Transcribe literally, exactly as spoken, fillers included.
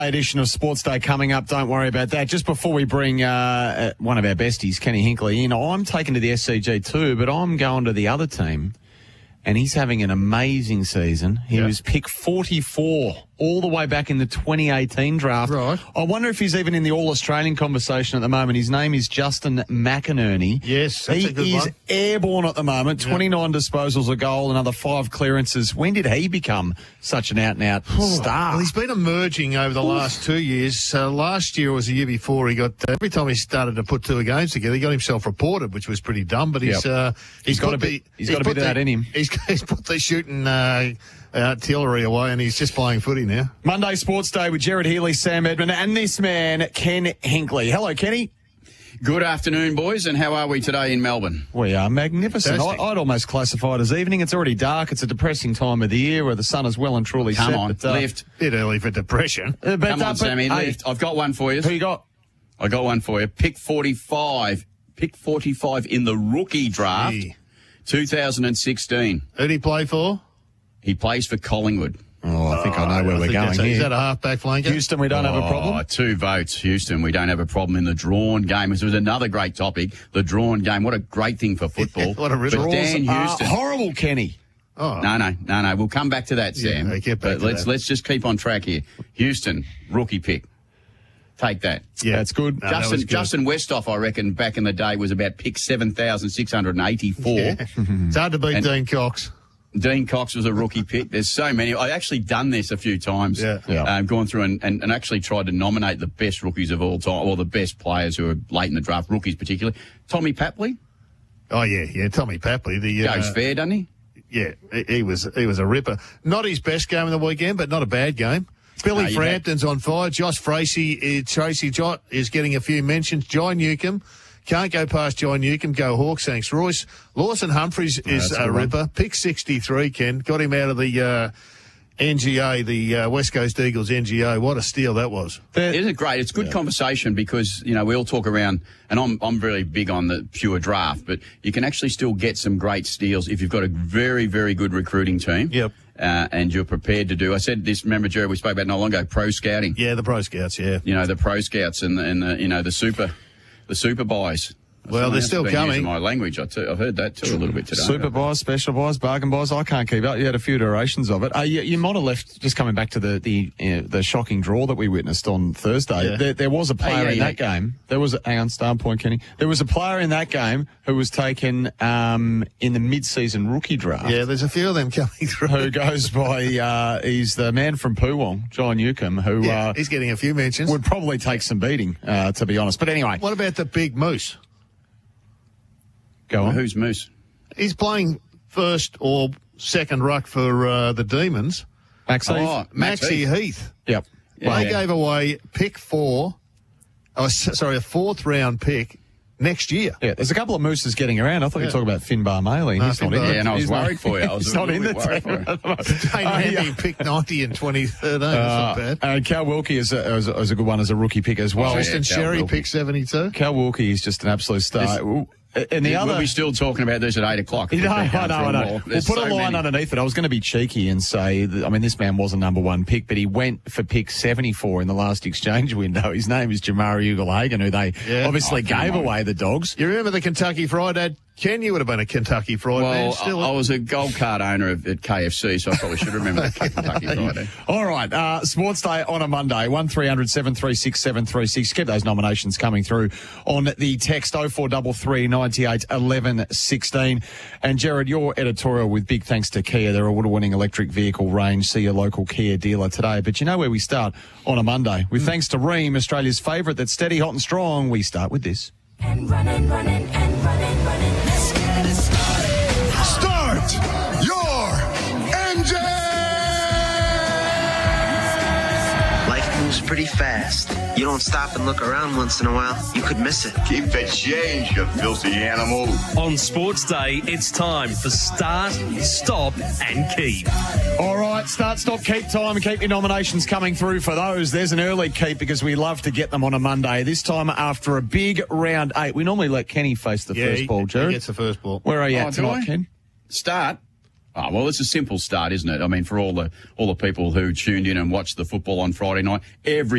Edition of Sports Day coming up. Don't worry about that. Just before we bring uh, one of our besties, Kenny Hinkley, in, I'm taken to the S C G too, but I'm going to the other team, and he's having an amazing season. He yeah. was pick forty-four all the way back in the twenty eighteen draft. Right. I wonder if he's even in the All-Australian conversation at the moment. His name is Justin McInerney. Yes, that's he a good is one. airborne at the moment. twenty-nine disposals, a goal, another five clearances. When did he become such an out-and-out star? Well, he's been emerging over the Oof. last two years. Uh, last year was the year before. He got uh, every time he started to put two games together, he got himself reported, which was pretty dumb. But he's yep. uh, he's, he's got a bit. He's got a bit of that in him. He's, he's put the shooting uh, artillery away, and he's just playing footy now. Monday Sports Day with Jared Healy, Sam Edmund, and this man, Ken Hinkley. Hello, Kenny. Good afternoon, boys, and how are we today in Melbourne? We are magnificent. I, I'd almost classify it as evening. It's already dark. It's a depressing time of the year where the sun is well and truly Come set. on, but, uh, lift. Bit early for depression. Uh, but, Come uh, on, but, Sammy, hey, lift. I've got one for you. Who you got? I got one for you. Pick forty-five. Pick forty-five in the rookie draft, Gee. two thousand sixteen. Who did he play for? He plays for Collingwood. Oh, I think I know where I we're think going that's a- here. Is that a half-back flanker? Houston, we don't have a problem. Oh, two votes, Houston. We don't have a problem in the drawn game. This was another great topic, the drawn game. What a great thing for football. What a rhythm. But Dan Uh, Houston. horrible, Kenny. Oh. No, no, no, no. We'll come back to that, Sam. Yeah, get back but to let's that. let's just keep on track here. Houston, rookie pick. Take that. Yeah. That's good. No, that Justin was good. Justin Westhoff, I reckon, back in the day was about pick seven thousand six hundred eighty-four. Yeah. It's hard to beat And- Dean Cox. Dean Cox was a rookie pick. There's so many. I've actually done this a few times. Yeah. Yeah. Um, gone through and, and, and actually tried to nominate the best rookies of all time, or the best players who are late in the draft, rookies particularly. Tommy Papley Oh, yeah, yeah. Tommy Papley. The, uh, goes fair, doesn't he? Yeah, he, he was he was a ripper. Not his best game of the weekend, but not a bad game. Billy No, you Frampton's on fire. Josh Fracey, uh, Tracy Jott is getting a few mentions. John Newcomb. Can't go past John Newcomb. Go Hawks, thanks, Royce. Lawson Humphries is that's a a good one. ripper. Pick sixty-three, Ken. Got him out of the uh, N G A, the uh, West Coast Eagles N G A. What a steal that was. Isn't it great? It's good Yeah. conversation because, you know, we all talk around, and I'm I'm really big on the pure draft, but you can actually still get some great steals if you've got a very, very good recruiting team. Yep. Uh, and you're prepared to do. I said this, remember, Jerry, we spoke about not long ago, pro scouting. Yeah, the Pro Scouts, yeah. You know, the pro scouts and the, and the you know, the super, the super buys. Well, they're Someone still else has been coming. using my language. I too, I've heard that too a little bit today. Super buys, special buys, bargain buys. I can't keep up. You had a few iterations of it. Uh, you, you might have left, just coming back to the the, uh, the shocking draw that we witnessed on Thursday. Yeah. There, there was a player Hey, hey, in that hey. game. There was, a, hang on, star point, Kenny. There was a player in that game who was taken um, in the mid-season rookie draft. Yeah, there's a few of them coming through. Who goes by, uh, he's the man from Poowong, John Newcomb, who Yeah, uh, he's getting a few mentions. would probably take some beating, uh, to be honest. But anyway, What about the big moose? go on. Who's Moose? He's playing first or second ruck for uh, the Demons. Max Heath? Oh, Max Maxie Heath. Heath. Yep. Yeah. They gave away pick four, oh, s- sorry, a fourth round pick next year. Yeah, there's a couple of mooses getting around. I thought you were Yeah. talking about Finbar Maley. No, He's not in Finbar- there. Yeah, and I was He's not- worried for you. I was he's a not in little the bit team. worried for Dane Oh, Hamby yeah. picked ninety in twenty thirteen. That's Uh, not bad. and Cal Wilkie is a, is, a, is a good one as a rookie pick as well. Oh, yeah. Tristan Cal Sherry Wilkie. picked seventy-two. Cal Wilkie is just an absolute star. This- And the other, We'll be still talking about this at eight o'clock. You know, We've been I down know, through I them know. all. We'll There's put a so line many. underneath it. I was going to be cheeky and say, that, I mean, this man was a number one pick, but he went for pick seventy-four in the last exchange window. His name is Jamari Ugle-Hagan, who they Yeah. obviously Oh, come gave on. away the dogs. You remember the Kentucky Fried Ad? Ken, you would have been a Kentucky Fried man. Well, Still, I, I was a gold card owner of, at K F C, so I probably should remember the Kentucky Friday. All right, uh, Sports Day on a Monday, one three hundred seven three six seven three six. Keep those nominations coming through on the text oh four three three, nine eight, one one one six. And Jared, your editorial with big thanks to Kia. They're award-winning electric vehicle range. See your local Kia dealer today. But you know where we start on a Monday? With thanks to Ream, Australia's favourite that's steady, hot and strong. We start with this. And running, running, and running, running. Let's get it started. Start your engine! Life moves pretty fast. You don't stop and look around once in a while, you could miss it. Keep the change, you filthy animal. On Sports Day, it's time for Start, Stop and Keep. All right, start, stop, keep time and keep your nominations coming through for those. There's an early keep because we love to get them on a Monday. This time after a big round eight. We normally let Kenny face the yeah, first he, ball, he Jared. gets the first ball. Where are you Oh, at do tonight, I? Ken? Start. Oh, well, it's a simple start, isn't it? I mean, for all the all the people who tuned in and watched the football on Friday night, every